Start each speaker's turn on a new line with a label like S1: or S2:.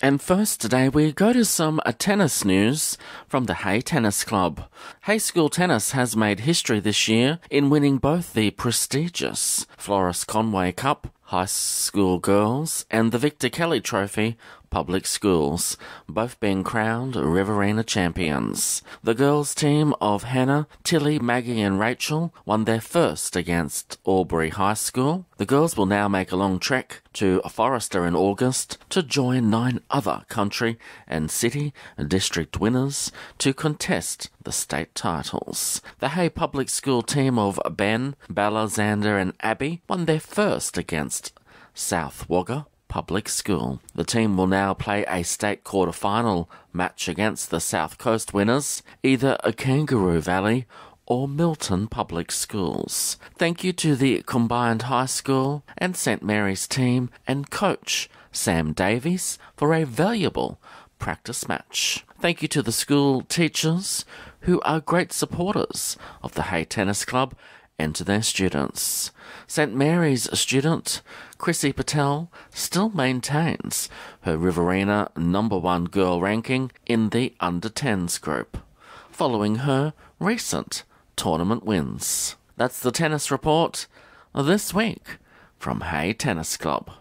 S1: And first today we go to some tennis news from the Hay Tennis Club. Hay School Tennis has made history this year in winning both the prestigious Floris Conway Cup High School Girls and the Victor Kelly Trophy Public Schools, both being crowned Riverina champions. The girls' team of Hannah, Tilly, Maggie and Rachel won their first against Albury High School. The girls will now make a long trek to Forrester in August to join 9 other country and city and district winners to contest the state titles. The Hay Public School team of Ben, Bella, Xander and Abby won their first against South Wagga Public School. The team will now play a state quarter-final match against the South Coast winners, either a Kangaroo Valley or Milton Public Schools. Thank you to the combined high school and St Mary's team and coach Sam Davies for a valuable practice match. Thank you to the school teachers who are great supporters of the Hay Tennis Club and to their students. St Mary's student Chrissy Patel still maintains her Riverina #1 girl ranking in the under-10s group, following her recent tournament wins. That's the tennis report this week from Hay Tennis Club.